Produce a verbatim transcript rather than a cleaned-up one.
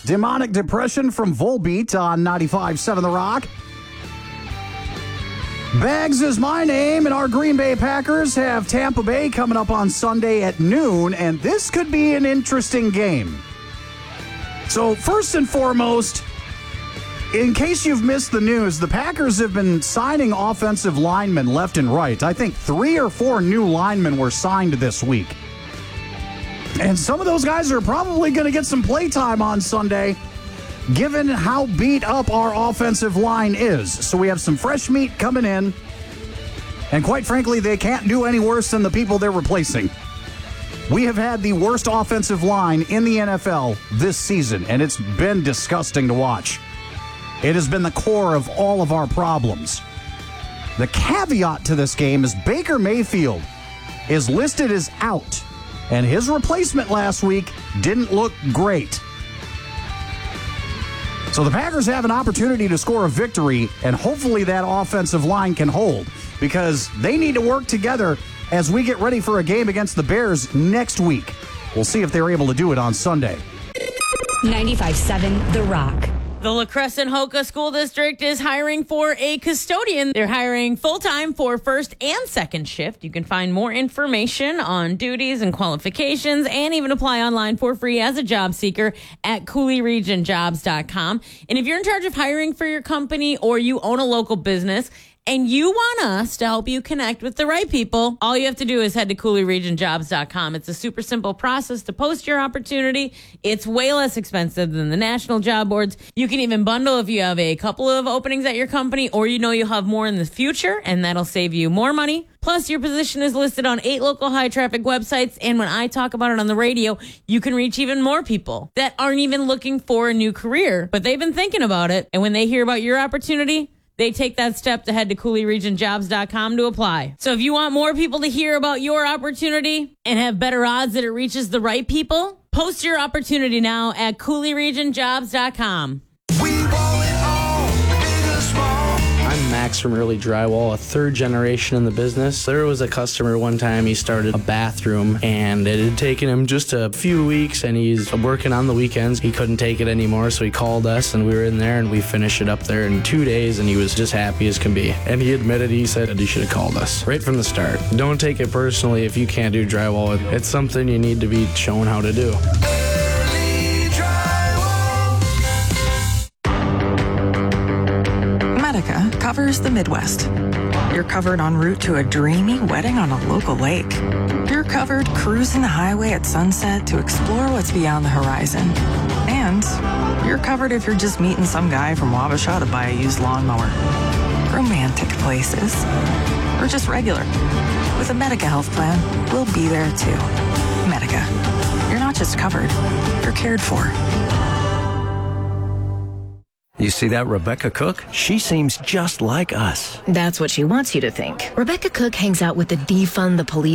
Demonic Depression from Volbeat on ninety-five point seven The Rock. Bags is my name, and our Green Bay Packers have Tampa Bay coming up on Sunday at noon, and this could be an interesting game. So first and foremost, in case you've missed the news, the Packers have been signing offensive linemen left and right. I think three or four new linemen were signed this week. And some of those guys are probably going to get some playtime on Sunday, given how beat up our offensive line is. So we have some fresh meat coming in. And quite frankly, they can't do any worse than the people they're replacing. We have had the worst offensive line in the N F L this season, and it's been disgusting to watch. It has been the core of all of our problems. The caveat to this game is Baker Mayfield is listed as out, and his replacement last week didn't look great. So the Packers have an opportunity to score a victory, and hopefully that offensive line can hold, because they need to work together as we get ready for a game against the Bears next week. We'll see if they're able to do it on Sunday. ninety-five point seven The Rock. The La Crescent Hoka School District is hiring for a custodian. They're hiring full-time for first and second shift. You can find more information on duties and qualifications and even apply online for free as a job seeker at Cooley Region Jobs dot com. And if you're in charge of hiring for your company or you own a local business and you want us to help you connect with the right people, all you have to do is head to Cooley Region Jobs dot com. It's a super simple process to post your opportunity. It's way less expensive than the national job boards. You can even bundle if you have a couple of openings at your company, or you know you'll have more in the future, and that'll save you more money. Plus, your position is listed on eight local high-traffic websites, and when I talk about it on the radio, you can reach even more people that aren't even looking for a new career, but they've been thinking about it, and when they hear about your opportunity, they take that step to head to Cooley Region Jobs dot com to apply. So if you want more people to hear about your opportunity and have better odds that it reaches the right people, post your opportunity now at Cooley Region Jobs dot com. We want it all, big or small. I'm Max from Early Drywall, a third generation in the business. There was a customer one time, he started a bathroom, and it had taken him just a few weeks, and he's working on the weekends. He couldn't take it anymore, so he called us, and we were in there, and we finished it up there in two days, and he was just happy as can be. And he admitted, he said he should have called us right from the start. Don't take it personally if you can't do drywall. It's something you need to be shown how to do. Early Drywall. Medica covers the Midwest. You're covered en route to a dreamy wedding on a local lake. You're covered cruising the highway at sunset to explore what's beyond the horizon. And you're covered if you're just meeting some guy from Wabasha to buy a used lawnmower. Romantic places. Or just regular. With a Medica health plan, we'll be there too. Medica. You're not just covered, you're cared for. You see that Rebecca Cook? She seems just like us. That's what she wants you to think. Rebecca Cook hangs out with the Defund the Police